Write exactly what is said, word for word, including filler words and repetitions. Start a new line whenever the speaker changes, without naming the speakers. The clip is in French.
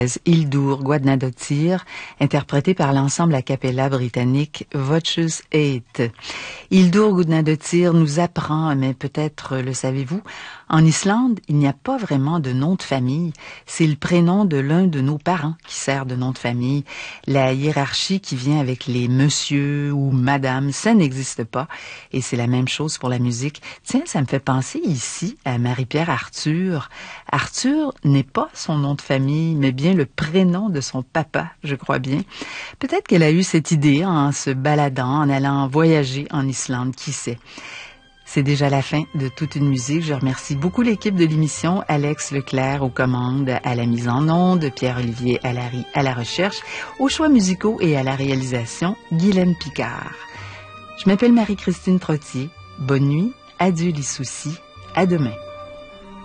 Hildur Guðnadóttir, interprétée par l'ensemble a cappella britannique Voices eight. Hildur Guðnadóttir nous apprend, mais peut-être le savez-vous, en Islande, il n'y a pas vraiment de nom de famille. C'est le prénom de l'un de nos parents qui sert de nom de famille. La hiérarchie qui vient avec les monsieur ou madame, ça n'existe pas. Et c'est la même chose pour la musique. Tiens, ça me fait penser ici à Marie-Pierre Arthur. Arthur n'est pas son nom de famille, mais bien le prénom de son papa, je crois bien. Peut-être qu'elle a eu cette idée en se baladant, en allant voyager en Islande, qui sait. C'est déjà la fin de toute une musique. Je remercie beaucoup l'équipe de l'émission, Alex Leclerc aux commandes, à la mise en onde, Pierre-Olivier Allary à la recherche, aux choix musicaux et à la réalisation, Guylaine Picard. Je m'appelle Marie-Christine Trottier. Bonne nuit, adieu les soucis, à demain.